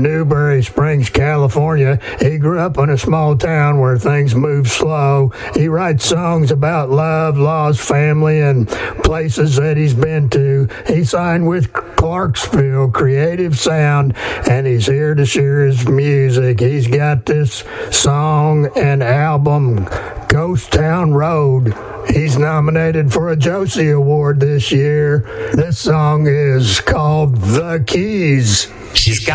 Newberry Springs, California. He grew up in a small town where things move slow. He writes songs about love, lost family, and places that he's been to. He signed with Clarksville Creative Sound, and he's here to share his music. He's got this song and album, Ghost Town Road. He's nominated for a Josie Award this year. This song is called The Keys. She's got